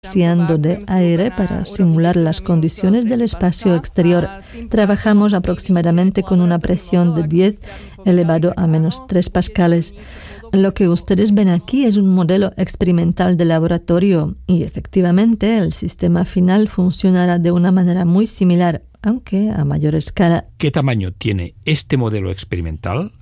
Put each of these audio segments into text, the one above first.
vaciando de aire para simular las condiciones del espacio exterior. Trabajamos aproximadamente con una presión de 10 elevado a menos 3 pascales. Lo que ustedes ven aquí es un modelo experimental de laboratorio y efectivamente el sistema final funcionará de una manera muy similar, aunque a mayor escala. ¿Qué tamaño tiene este modelo experimental?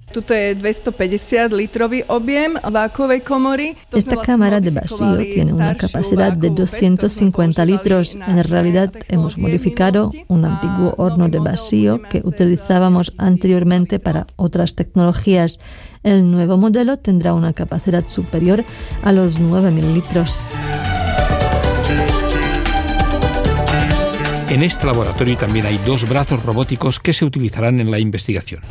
Esta cámara de vacío tiene una capacidad de 250 litros. En realidad hemos modificado un antiguo horno de vacío que utilizábamos anteriormente para otras tecnologías. El nuevo modelo tendrá una capacidad superior a los 9.000 litros. En este laboratorio también hay 2 brazos robóticos que se utilizarán en la investigación.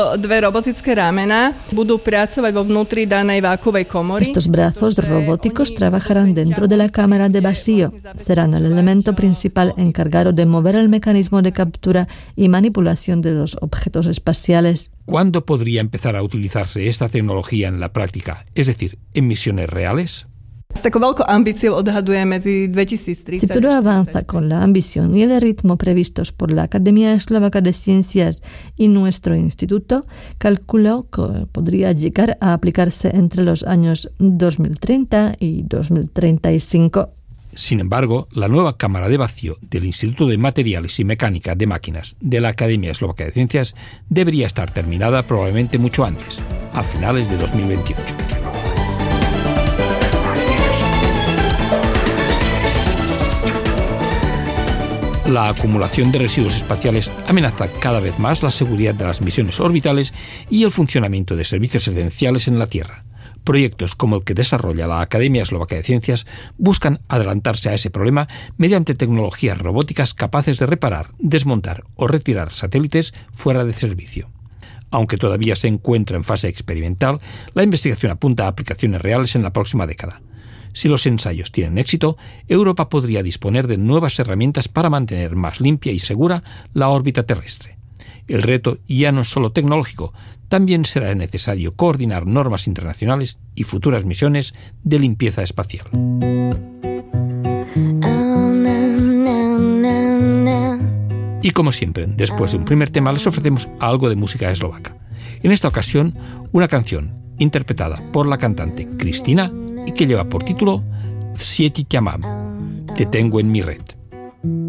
Estos brazos robóticos trabajarán dentro de la cámara de vacío. Serán el elemento principal encargado de mover el mecanismo de captura y manipulación de los objetos espaciales. ¿Cuándo podría empezar a utilizarse esta tecnología en la práctica, es decir, en misiones reales? Si todo avanza con la ambición y el ritmo previstos por la Academia Eslovaca de Ciencias y nuestro instituto, calculo que podría llegar a aplicarse entre los años 2030 y 2035. Sin embargo, la nueva cámara de vacío del Instituto de Materiales y Mecánica de Máquinas de la Academia Eslovaca de Ciencias debería estar terminada probablemente mucho antes, a finales de 2028. La acumulación de residuos espaciales amenaza cada vez más la seguridad de las misiones orbitales y el funcionamiento de servicios esenciales en la Tierra. Proyectos como el que desarrolla la Academia Eslovaca de Ciencias buscan adelantarse a ese problema mediante tecnologías robóticas capaces de reparar, desmontar o retirar satélites fuera de servicio. Aunque todavía se encuentra en fase experimental, la investigación apunta a aplicaciones reales en la próxima década. Si los ensayos tienen éxito, Europa podría disponer de nuevas herramientas para mantener más limpia y segura la órbita terrestre. El reto ya no es solo tecnológico, también será necesario coordinar normas internacionales y futuras misiones de limpieza espacial. Y como siempre, después de un primer tema, les ofrecemos algo de música eslovaca. En esta ocasión, una canción interpretada por la cantante Cristina y que lleva por título Vsieti ťa mám, te tengo en mi red.